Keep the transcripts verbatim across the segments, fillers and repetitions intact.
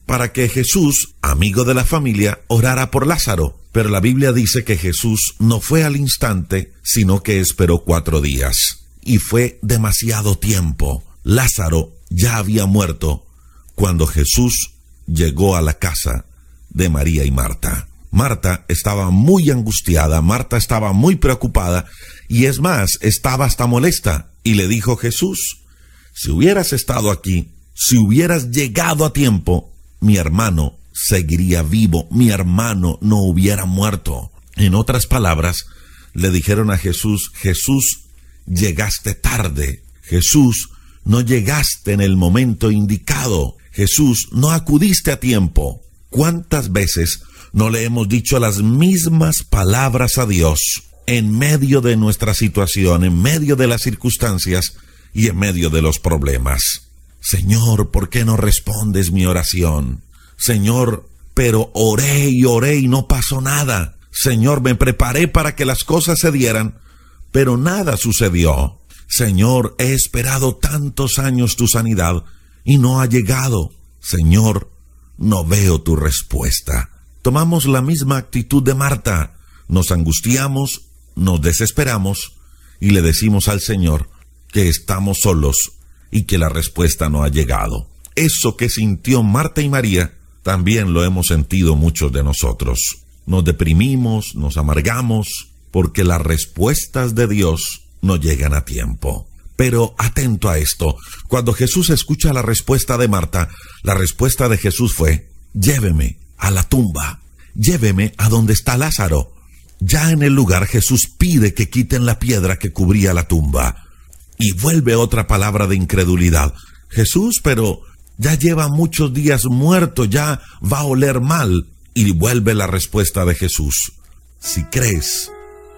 para que Jesús, amigo de la familia, orara por Lázaro. Pero la Biblia dice que Jesús no fue al instante, sino que esperó cuatro días. Y fue demasiado tiempo. Lázaro ya había muerto cuando Jesús llegó a la casa de María y Marta. Marta estaba muy angustiada, Marta estaba muy preocupada, y es más, estaba hasta molesta. Y le dijo Jesús: si hubieras estado aquí, si hubieras llegado a tiempo, mi hermano seguiría vivo, mi hermano no hubiera muerto. En otras palabras, le dijeron a Jesús: Jesús, llegaste tarde. Jesús, no llegaste en el momento indicado. Jesús, no acudiste a tiempo. ¿Cuántas veces no le hemos dicho las mismas palabras a Dios en medio de nuestra situación, en medio de las circunstancias y en medio de los problemas? Señor, ¿por qué no respondes mi oración? Señor, pero oré y oré y no pasó nada. Señor, me preparé para que las cosas se dieran, pero nada sucedió. Señor, he esperado tantos años tu sanidad y no ha llegado. Señor, no veo tu respuesta. Tomamos la misma actitud de Marta. Nos angustiamos, nos desesperamos y le decimos al Señor que estamos solos y que la respuesta no ha llegado. Eso que sintió Marta y María, también lo hemos sentido muchos de nosotros. Nos deprimimos, nos amargamos, porque las respuestas de Dios no llegan a tiempo. Pero atento a esto, cuando Jesús escucha la respuesta de Marta, la respuesta de Jesús fue: lléveme a la tumba, lléveme a donde está Lázaro. Ya en el lugar, Jesús pide que quiten la piedra que cubría la tumba. Y vuelve otra palabra de incredulidad: Jesús, pero ya lleva muchos días muerto, ya va a oler mal. Y vuelve la respuesta de Jesús: si crees,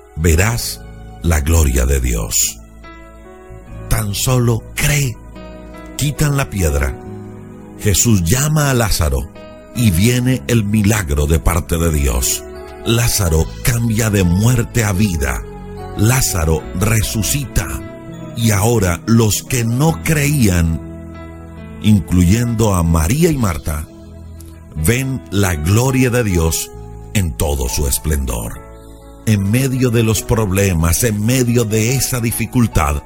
verás la gloria de Dios. Tan solo cree. Quitan la piedra. Jesús llama a Lázaro y viene el milagro de parte de Dios. Lázaro cambia de muerte a vida. Lázaro resucita. Y ahora los que no creían, incluyendo a María y Marta, ven la gloria de Dios en todo su esplendor. En medio de los problemas, en medio de esa dificultad,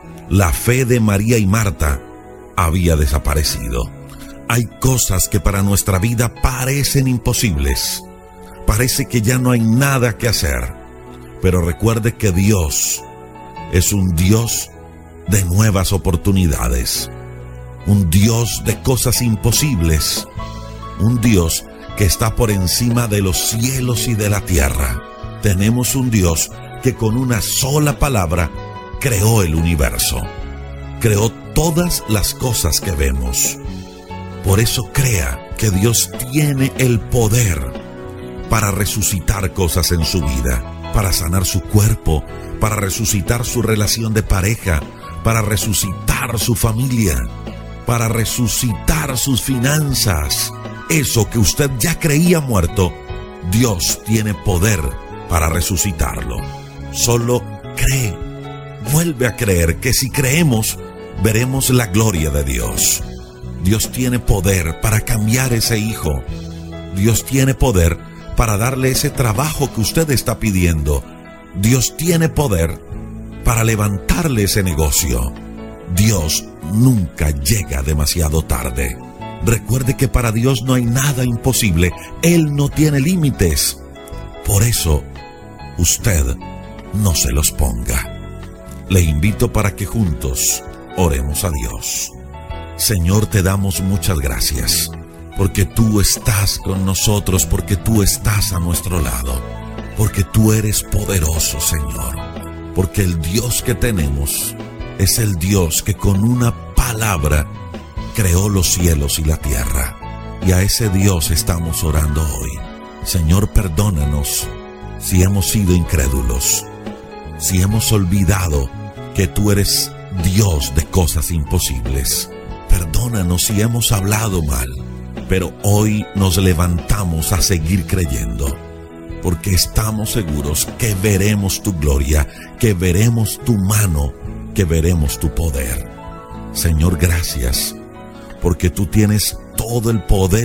la fe de María y Marta había desaparecido. Hay cosas que para nuestra vida parecen imposibles. Parece que ya no hay nada que hacer. Pero recuerde que Dios es un Dios de nuevas oportunidades. Un Dios de cosas imposibles. Un Dios que está por encima de los cielos y de la tierra. Tenemos un Dios que con una sola palabra creó el universo. Creó todas las cosas que vemos. Por eso crea que Dios tiene el poder para resucitar cosas en su vida, para sanar su cuerpo, para resucitar su relación de pareja, para resucitar su familia, para resucitar sus finanzas. Eso que usted ya creía muerto, Dios tiene poder para resucitarlo. Solo cree. Vuelve a creer que si creemos, veremos la gloria de Dios. Dios tiene poder para cambiar ese hijo. Dios tiene poder para darle ese trabajo que usted está pidiendo. Dios tiene poder para levantarle ese negocio. Dios nunca llega demasiado tarde. Recuerde que para Dios no hay nada imposible. Él no tiene límites. Por eso, usted no se los ponga. Le invito para que juntos oremos a Dios. Señor, te damos muchas gracias, porque tú estás con nosotros, porque tú estás a nuestro lado, porque tú eres poderoso, Señor, porque el Dios que tenemos es el Dios que con una palabra creó los cielos y la tierra. Y a ese Dios estamos orando hoy. Señor, perdónanos si hemos sido incrédulos, si hemos olvidado que tú eres Dios de cosas imposibles. Perdónanos si hemos hablado mal, pero hoy nos levantamos a seguir creyendo, porque estamos seguros que veremos tu gloria, que veremos tu mano, que veremos tu poder. Señor, gracias, porque tú tienes todo el poder